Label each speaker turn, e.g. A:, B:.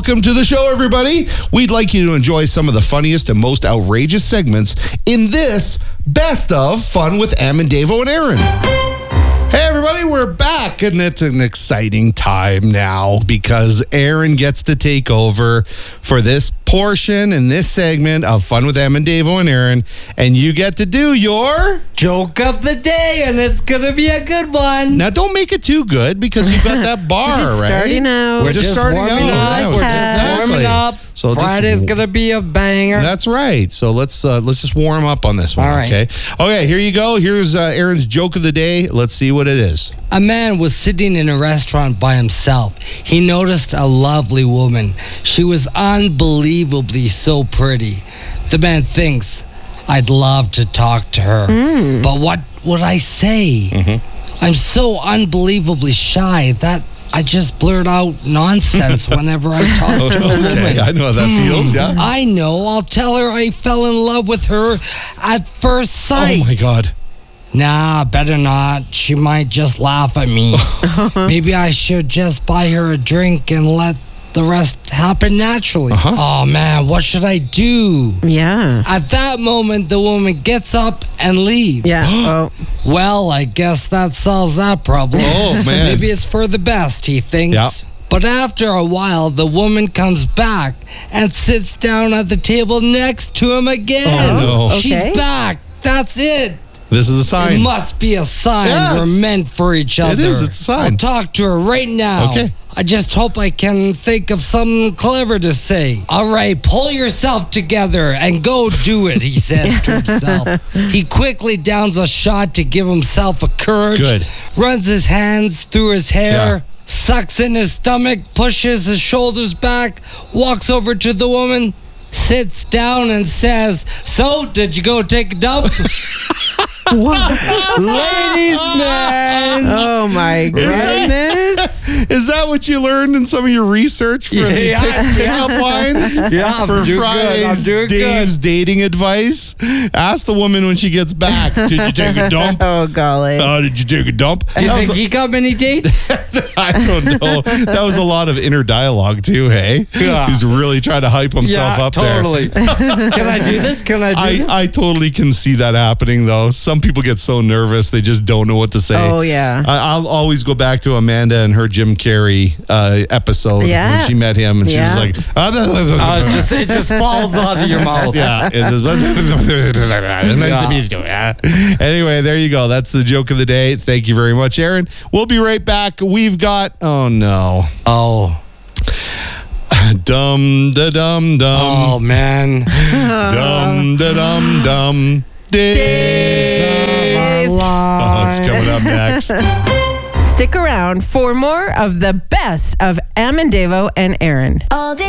A: welcome to the show, everybody. We'd like you to enjoy some of the funniest and most outrageous segments in this Best of Fun with Em and Davo and Aaron. Hey, everybody, we're back, and it's an exciting time now because Aaron gets to take over for this portion and this segment of Fun with Em and Davo and Aaron, and you get to do your...
B: Joke of the day, and it's going to be a good one.
A: Now, don't make it too good because you've got that bar,
C: We're just
A: right?
C: starting out.
A: We're just starting
B: warming
A: out.
B: up.
A: Yeah,
B: We're just warming up.
A: So
B: Friday's going to be a banger.
A: That's right. So let's just warm up on this one,
B: All right.
A: Okay, here you go. Here's Aaron's joke of the day. Let's see what it is.
B: A man was sitting in a restaurant by himself. He noticed a lovely woman. She was unbelievably so pretty. The man thinks, I'd love to talk to her. But what would I say? I'm so unbelievably shy that I just blurt out nonsense whenever I talk to a woman.
A: Okay, I know how that feels, yeah.
B: I know. I'll tell her I fell in love with her at first sight.
A: Oh, my God.
B: Nah, better not. She might just laugh at me. Maybe I should just buy her a drink and let the rest happen naturally. Oh, man, what should I do?
C: Yeah.
B: At that moment, the woman gets up and leaves.
C: Yeah.
B: Well, I guess that solves that problem.
A: Oh, man.
B: Maybe it's for the best, he thinks.
A: Yeah.
B: But after a while, the woman comes back and sits down at the table next to him again.
A: Oh, no.
B: She's
C: Okay.
B: back. That's it.
A: This is a sign.
B: It must be a sign
A: Yeah,
B: we're meant for each other.
A: It is. It's a sign.
B: I'll talk to her right now.
A: Okay.
B: I just hope I can think of something clever to say. All right, pull yourself together and go do it, he says to himself. He quickly downs a shot to give himself a courage.
A: Good.
B: Runs his hands through his hair.
A: Yeah.
B: Sucks in his stomach, pushes his shoulders back, walks over to the woman, sits down and says, "So, did you go take a dump?" Ladies, man.
C: Oh, my goodness.
A: Is that what you learned in some of your research for the pickup lines?
B: Yeah, I'm
A: for
B: doing
A: Friday's
B: good. I'm doing
A: Dave's dating advice? Ask the woman when she gets back, did you take a dump?
C: Oh, golly.
A: Did you take a dump?
B: Do you
A: That was
B: think he got many dates?
A: I don't know. That was a lot of inner dialogue too, hey?
B: Yeah.
A: He's really trying to hype himself up
B: totally. Can I do this? Can I do this?
A: I totally can see that happening, though. Some people get so nervous, they just don't know what to say.
C: Oh, yeah.
A: I'll always go back to Amanda and her Jim Carrey episode
C: Yeah.
A: when she met him, and she was
C: Yeah.
A: like,
B: it just falls out of your mouth.
A: yeah. It's just, nice to meet you. Anyway, there you go. That's the joke of the day. Thank you very much, Aaron. We'll be right back. We've got, oh, no.
B: Oh.
A: Dum da dum dum.
B: Oh, man.
A: Dum da dum dum. Dave. Oh, it's coming up next.
C: Stick around for more of the best of Em and Davo and Aaron.
D: All day.